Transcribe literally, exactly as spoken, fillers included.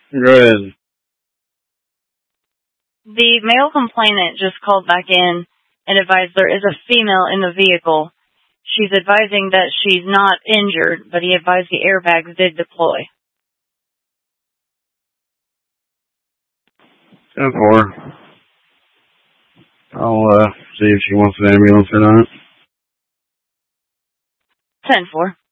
Go ahead. The male complainant just called back in and advised there is a female in the vehicle. She's advising that she's not injured, but he advised the airbags did deploy. ten four. I'll uh, see if she wants an ambulance or not. ten four.